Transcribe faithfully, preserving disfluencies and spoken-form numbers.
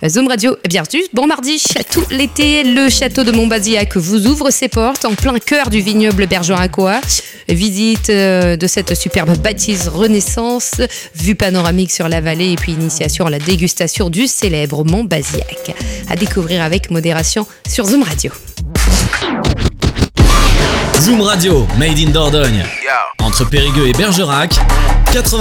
Zoom Radio, bienvenue. Bon mardi, tout l'été, le château de Montbazillac vous ouvre ses portes en plein cœur du vignoble bergeracois. Visite euh, de cette superbe bâtisse Renaissance, vue panoramique sur la vallée et puis initiation à la dégustation du célèbre Montbazillac. À découvrir avec modération sur Zoom Radio. Zoom Radio, made in Dordogne. Entre Périgueux et Bergerac, quatre-vingt